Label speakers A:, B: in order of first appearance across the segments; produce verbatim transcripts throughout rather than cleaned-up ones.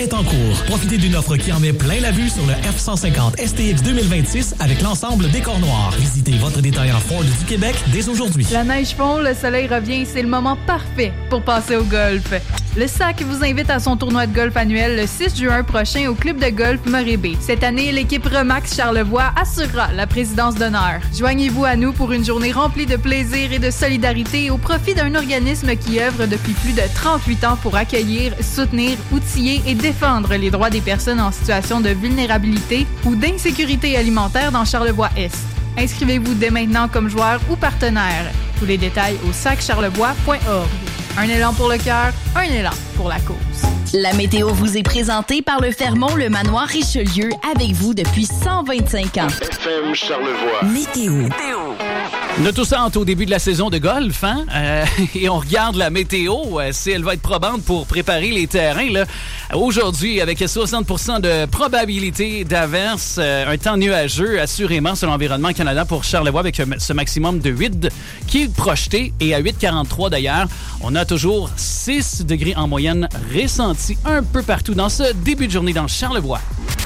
A: est en cours. Profitez d'une offre qui en met plein la vue sur le F cent cinquante S T X deux mille vingt-six avec l'ensemble décor noir. Visitez votre détaillant Ford du Québec dès aujourd'hui.
B: La neige fond, le soleil revient, c'est le moment parfait pour passer au golf. Le S A C vous invite à son tournoi de golf annuel le six juin prochain au club de golf Murray-Bay. Cette année, l'équipe Remax Charlevoix assurera la présidence d'honneur. Joignez-vous à nous pour une journée remplie de plaisir et de solidarité au profit d'un organisme qui œuvre depuis plus de trente-huit ans pour accueillir, soutenir, outiller et défendre les droits des personnes en situation de vulnérabilité ou d'insécurité alimentaire dans Charlevoix-Est. Inscrivez-vous dès maintenant comme joueur ou partenaire. Tous les détails au sac charlevoix point org. Un élan pour le cœur, un élan pour la cause.
C: La météo vous est présentée par le Fermont, le manoir Richelieu, avec vous depuis cent vingt-cinq ans.
D: F M Charlevoix.
C: Météo.
D: Météo.
E: On a tous hâte au début de la saison de golf, hein? Euh, et on regarde la météo, euh, si elle va être probante pour préparer les terrains, là. Aujourd'hui, avec soixante pour cent de probabilité d'averse, euh, un temps nuageux, assurément, sur l'Environnement Canada pour Charlevoix, avec ce maximum de huit qui est projeté. Et à huit quarante-trois, d'ailleurs, on a toujours six degrés en moyenne ressentis un peu partout dans ce début de journée dans Charlevoix.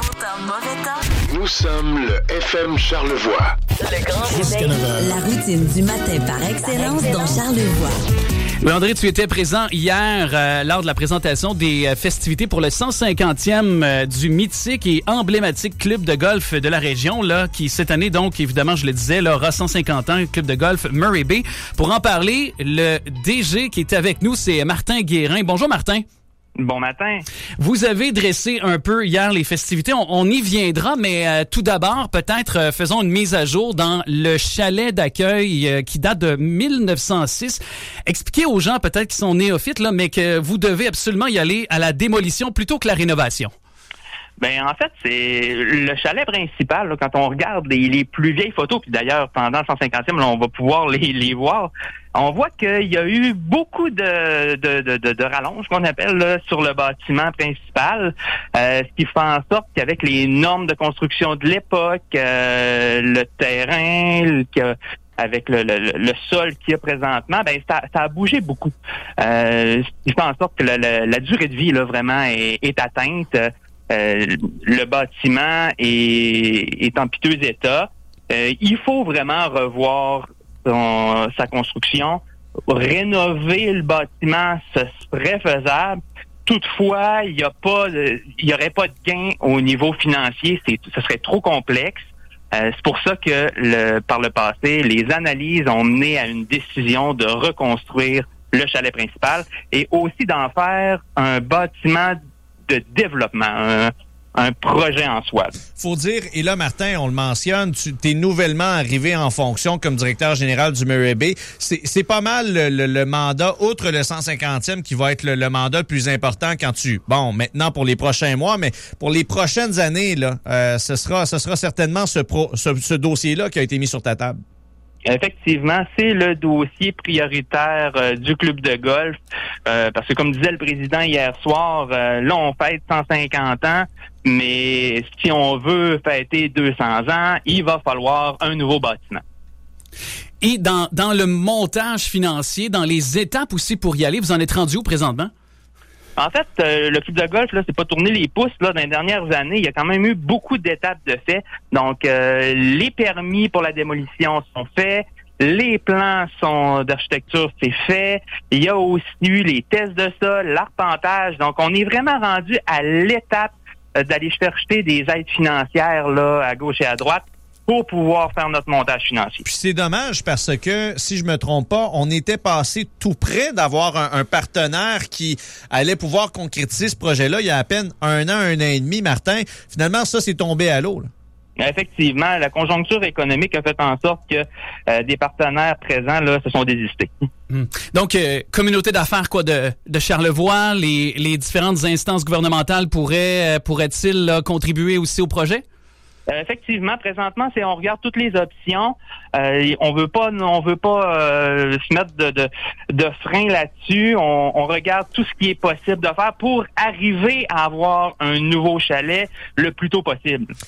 D: Nous sommes le F M Charlevoix.
C: Le grand réveil, la routine du matin par excellence dans Charlevoix.
E: Oui, André, tu étais présent hier euh, lors de la présentation des euh, festivités pour le cent cinquantième euh, du mythique et emblématique club de golf de la région, là, qui cette année, donc, évidemment, je le disais, là, aura cent cinquante ans, club de golf Murray-Bay. Pour en parler, le D G qui est avec nous, c'est Martin Guérin. Bonjour, Martin.
F: Bon matin.
E: Vous avez dressé un peu hier les festivités. On, on y viendra, mais euh, tout d'abord, peut-être euh, faisons une mise à jour dans le chalet d'accueil euh, qui date de mille neuf cent six. Expliquez aux gens peut-être qui sont néophytes, là, mais que vous devez absolument y aller à la démolition plutôt que la rénovation.
F: Ben en fait, c'est le chalet principal, là, quand on regarde les, les plus vieilles photos, puis d'ailleurs, pendant le cent cinquantième, là, on va pouvoir les, les voir, on voit qu'il y a eu beaucoup de, de, de, de, de rallonges, qu'on appelle, là, sur le bâtiment principal, euh, ce qui fait en sorte qu'avec les normes de construction de l'époque, euh, le terrain, le, que, avec le, le, le sol qu'il y a présentement, ben ça, ça a bougé beaucoup. Euh, ce qui fait en sorte que le, le, la durée de vie, là, vraiment, est, est atteinte. Euh, le bâtiment est, est en piteux état. Euh, il faut vraiment revoir son, sa construction. Rénover le bâtiment, ce serait faisable. Toutefois, il n'y a pas, de, il y aurait pas de gain au niveau financier. C'est, ce serait trop complexe. Euh, c'est pour ça que, le, par le passé, les analyses ont mené à une décision de reconstruire le chalet principal et aussi d'en faire un bâtiment de développement, un, un projet en soi.
G: Faut dire, et là, Martin, on le mentionne, tu es nouvellement arrivé en fonction comme directeur général du Murray-Bay. C'est, c'est pas mal le, le, le mandat, outre le cent cinquantième, qui va être le, le mandat le plus important quand tu... Bon, maintenant pour les prochains mois, mais pour les prochaines années, là, euh, ce sera, ce sera certainement ce, pro, ce, ce dossier-là qui a été mis sur ta table.
F: Effectivement, c'est le dossier prioritaire euh, du club de golf, euh, parce que comme disait le président hier soir, euh, là on fête cent cinquante ans, mais si on veut fêter deux cents ans, il va falloir un nouveau bâtiment.
E: Et dans, dans le montage financier, dans les étapes aussi pour y aller, vous en êtes rendu où présentement?
F: En fait, euh, le club de golf, là, c'est pas tourner les pouces, là, dans les dernières années. Il y a quand même eu beaucoup d'étapes de fait. Donc, euh, les permis pour la démolition sont faits. Les plans sont d'architecture, c'est fait. Il y a aussi eu les tests de sol, l'arpentage. Donc, on est vraiment rendu à l'étape euh, d'aller chercher des aides financières, là, à gauche et à droite, pour pouvoir faire notre montage financier.
G: Puis c'est dommage parce que, si je me trompe pas, on était passé tout près d'avoir un, un partenaire qui allait pouvoir concrétiser ce projet-là il y a à peine un an, un an et demi, Martin. Finalement, ça, c'est tombé à l'eau, là.
F: Effectivement, la conjoncture économique a fait en sorte que euh, des partenaires présents là se sont désistés.
E: Mmh. Donc, euh, communauté d'affaires quoi de, de Charlevoix, les, les différentes instances gouvernementales pourraient, euh, pourraient-ils là, contribuer aussi au projet?
F: Euh, effectivement, présentement, c'est on regarde toutes les options. Euh, on veut pas, on veut pas euh, se mettre de, de, de frein là-dessus. On, on regarde tout ce qui est possible de faire pour arriver à avoir un nouveau chalet le plus tôt possible.